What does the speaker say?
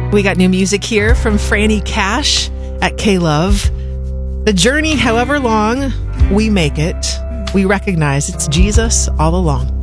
We got new music here from Franny Cash at K-Love. The journey, however long we make it, we recognize it's Jesus all along.